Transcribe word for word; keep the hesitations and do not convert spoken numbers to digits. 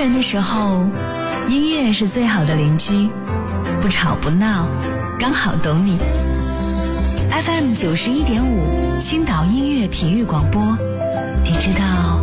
人的时候，音乐是最好的邻居，不吵不闹，刚好懂你。 F M 九十一点五青岛音乐体育广播，你知道